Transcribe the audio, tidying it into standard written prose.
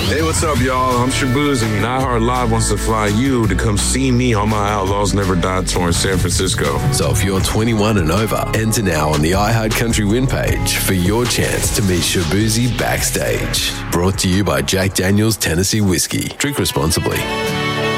Hey, what's up, y'all? I'm Shaboozey, and iHeart Live wants to fly you to come see me on my Outlaws Never Die tour in San Francisco. So if you're 21 and over, enter now on the iHeart Country Win page for your chance to meet Shaboozey backstage. Brought to you by Jack Daniel's Tennessee Whiskey. Drink responsibly.